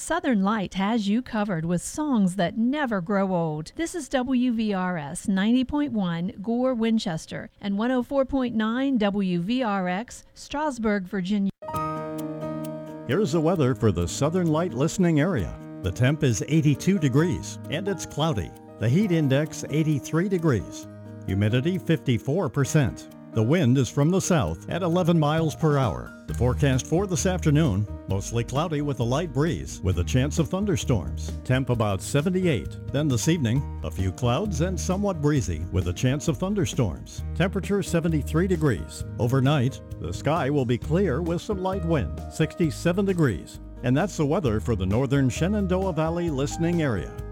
Southern Light has you covered with songs that never grow old. This is WVRS 90.1 Gore, Winchester, and 104.9 WVRX, Strasburg, Virginia. Here's the weather for the Southern Light listening area. The temp is 82 degrees, and it's cloudy. The heat index 83 degrees. Humidity 54%. The wind is from the south at 11 miles per hour. The forecast for this afternoon, mostly cloudy with a light breeze with a chance of thunderstorms. Temp about 78. Then this evening, a few clouds and somewhat breezy with a chance of thunderstorms. Temperature 73 degrees. Overnight, the sky will be clear with some light wind, 67 degrees. And that's the weather for the northern Shenandoah Valley listening area.